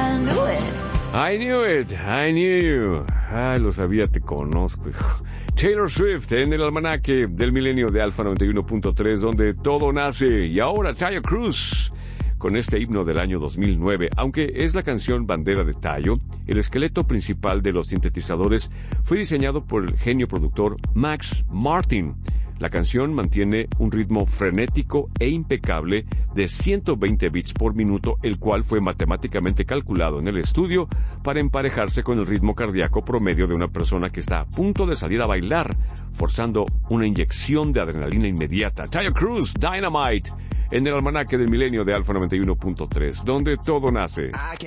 I knew it, I knew you. Ay, lo sabía, te conozco, hijo. Taylor Swift en el almanaque del milenio de Alfa 91.3, donde todo nace. Y ahora Taio Cruz con este himno del año 2009. Aunque es la canción bandera de Taio, el esqueleto principal de los sintetizadores fue diseñado por el genio productor Max Martin. La canción mantiene un ritmo frenético e impecable de 120 beats por minuto, el cual fue matemáticamente calculado en el estudio para emparejarse con el ritmo cardíaco promedio de una persona que está a punto de salir a bailar, forzando una inyección de adrenalina inmediata. Taio Cruz, Dynamite, en el almanaque del milenio de Alfa 91.3, donde todo nace.